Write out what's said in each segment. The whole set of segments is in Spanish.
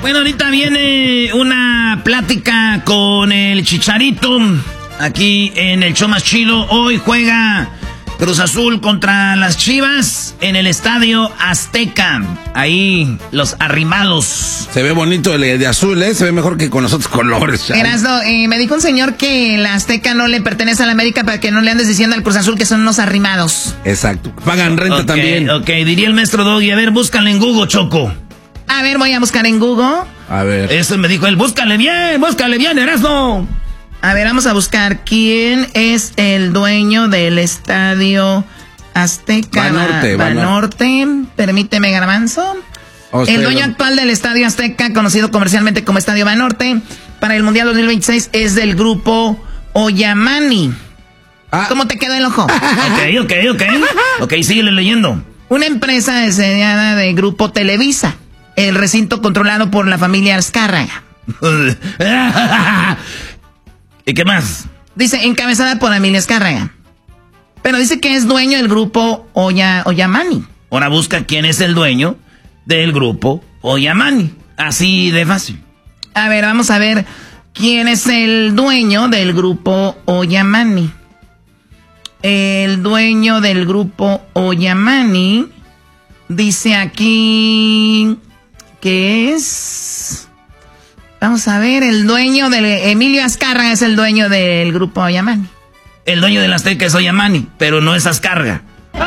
Bueno, ahorita viene una plática con el Chicharito aquí en el show más chido. Hoy juega Cruz Azul contra las Chivas en el Estadio Azteca. Ahí los arrimados. Se ve bonito el de azul, ¿eh? Se ve mejor que con los otros colores. Erasno, me dijo un señor que la Azteca no le pertenece a la América para que no le andes diciendo al Cruz Azul que son unos arrimados. Exacto. Pagan renta también. Ok, diría el maestro Doggy. A ver, búscale en Google, Choco. A ver, voy a buscar en Google. A ver. Eso me dijo él. Búscale bien, Erasno. A ver, vamos a buscar quién es el dueño del Estadio Azteca. Banorte. Permíteme, Garbanzo. El dueño actual del Estadio Azteca, conocido comercialmente como Estadio Banorte, para el Mundial 2026 es del grupo Oyamani. ¿Cómo te quedó el ojo? Ok, síguele leyendo. Una empresa desediada del grupo Televisa. El recinto controlado por la familia Azcárraga. ¿Y qué más? Dice, encabezada por Emilio Azcárraga. Pero dice que es dueño del grupo Oyamani. Ahora busca quién es el dueño del grupo Oyamani. Así de fácil. A ver, vamos a ver quién es el dueño del grupo Oyamani. El dueño del grupo Oyamani dice aquí que es... Vamos a ver, el dueño de Emilio Azcárraga es el dueño del grupo Oyamani. El dueño de la Azteca es Oyamani, pero no es Azcárraga.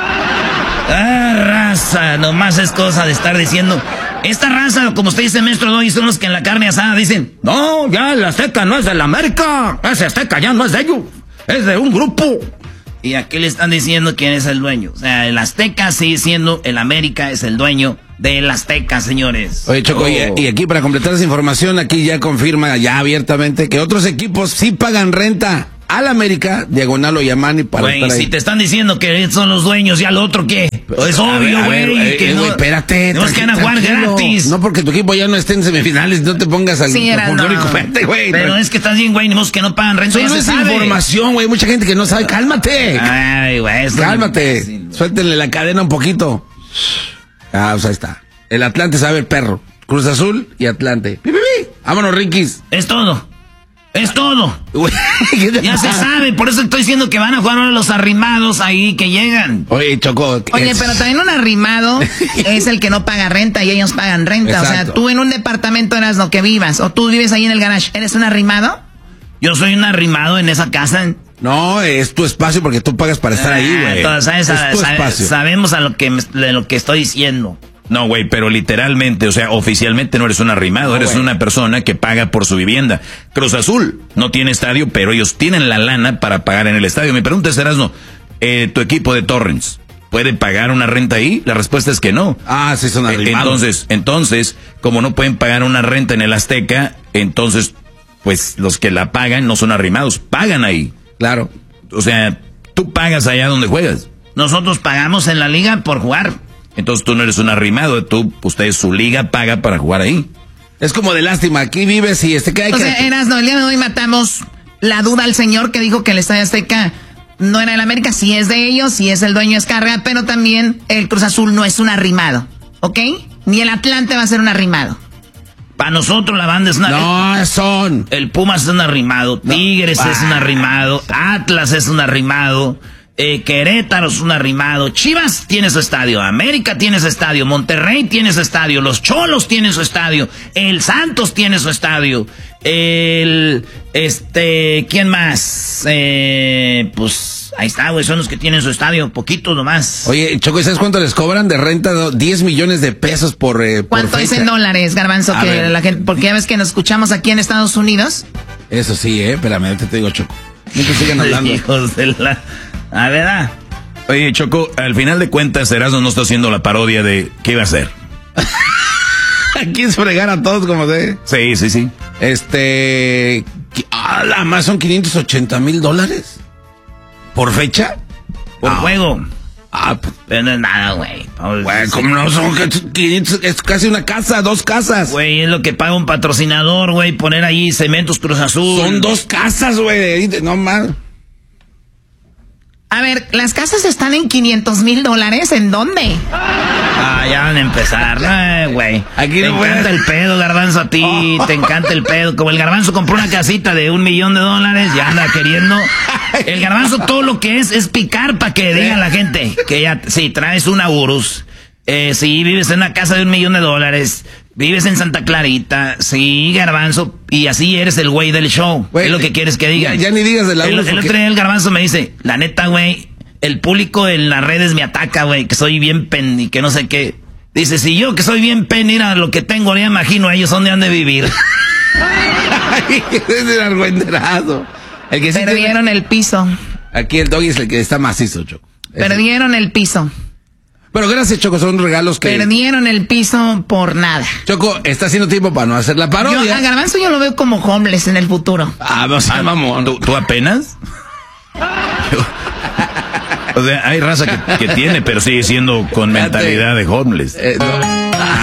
Raza, nomás es cosa de estar diciendo. Esta raza, como usted dice, maestro Doggy, son los que en la carne asada dicen: no, ya la Azteca no es de la América, ese Azteca ya no es de ellos, es de un grupo. Y aquí le están diciendo quién es el dueño. O sea, el Azteca sigue siendo, el América es el dueño del Azteca, señores. Oye, Choco, y aquí para completar esa información, aquí ya confirma ya abiertamente que otros equipos sí pagan renta al América, diagonal Oyamani, para estar ahí. Si te están diciendo que son los dueños, ¿y al otro qué? Es obvio, güey. No, espérate. No es que van a jugar gratis. No porque tu equipo ya no esté en semifinales, no te pongas al folclórico. Güey. Pero es que estás bien, güey, ni modo que no pagan renta. Eso no es información, güey. Mucha gente que no sabe. Cálmate. Ay, güey. Cálmate. Suéltenle la cadena un poquito. O sea, ahí está. El Atlante sabe el perro. Cruz Azul y Atlante. ¡Pi, pi, pi! Vámonos, Riquis. Es todo. Es todo. Ya se sabe, por eso estoy diciendo que van a jugar ahora los arrimados ahí que llegan. Oye, Choco. Oye, pero también un arrimado es el que no paga renta y ellos pagan renta. Exacto. O sea, tú en un departamento eras lo que vivas, o tú vives ahí en el garage, ¿eres un arrimado? Yo soy un arrimado en esa casa. No, es tu espacio porque tú pagas para estar ahí, güey. Entonces, sabemos de lo que estoy diciendo. No, güey, pero literalmente, o sea, oficialmente no eres un arrimado, eres una persona que paga por su vivienda. Cruz Azul no tiene estadio, pero ellos tienen la lana para pagar en el estadio. Mi pregunta es, Erasno, tu equipo de Torrens, ¿puede pagar una renta ahí? La respuesta es que no. Sí son arrimados. Entonces, como no pueden pagar una renta en el Azteca, entonces, pues los que la pagan no son arrimados, pagan ahí. Claro. O sea, tú pagas allá donde juegas. Nosotros pagamos en la liga por jugar. Entonces tú no eres un arrimado, ustedes su liga paga para jugar ahí. Es como de lástima, aquí vives y que hay que... O sea, Erasno, el día de hoy matamos la duda al señor que dijo que el Estadio Azteca no era el América, sí es de ellos, sí es el dueño Azcárraga, pero también el Cruz Azul no es un arrimado, ¿ok? Ni el Atlante va a ser un arrimado. Para nosotros la banda es una... No, son... El Pumas es un arrimado, Tigres es un arrimado, Atlas es un arrimado... Querétaro es un arrimado, Chivas tiene su estadio, América tiene su estadio, Monterrey tiene su estadio, los Cholos tienen su estadio, el Santos tiene su estadio, ¿quién más? Pues ahí está, güey, son los que tienen su estadio, poquitos nomás. Oye, Choco, ¿sabes cuánto les cobran de renta? 10 millones de pesos por ¿Cuánto es en dólares, Garbanzo? Que la gente, porque ya ves que nos escuchamos aquí en Estados Unidos. Eso sí, espérame, te digo, Choco. No te sigan hablando. Hijos de la... A ver, Oye, Choco, al final de cuentas, Erasmo no está haciendo la parodia de ¿qué iba a hacer? Aquí es fregar a todos como de... Sí. La más son $580,000 ¿por fecha? Por juego. Pero no es nada, güey. Güey, ¿cómo no son 500? Es casi una casa, 2 casas. Güey, es lo que paga un patrocinador, güey, poner ahí Cementos Cruz Azul. Son 2 casas, güey, no más. A ver, las casas están en $500,000, ¿en dónde? ya van a empezar. Güey. Aquí te encanta el pedo, Garbanzo, a ti. Te encanta el pedo. Como el Garbanzo compró una casita de $1 millón, ya anda queriendo. El Garbanzo todo lo que es picar para que diga la gente que ya, si traes una Urus, si vives en una casa de $1 millón, vives en Santa Clarita, sí, Garbanzo, y así eres el güey del show. Wey, es lo que quieres que diga. Ya ni digas de la Urus. El otro día el Garbanzo me dice, la neta, güey, el público en las redes me ataca, güey, que soy bien pen y que no sé qué. Dice, si yo que soy bien pen, mira lo que tengo, ya imagino a ellos dónde han de vivir. Ay, es el argüenderazo. El que perdieron el piso. Aquí el Doggy es el que está macizo, Choco. Perdieron el piso. Pero gracias, Choco, son regalos que... Perdieron el piso por nada. Choco, está haciendo tiempo para no hacer la parodia. A Garbanzo yo lo veo como homeless en el futuro. Mamón. ¿Tú apenas? O sea, hay raza que tiene, pero sigue siendo con mentalidad de homeless. No.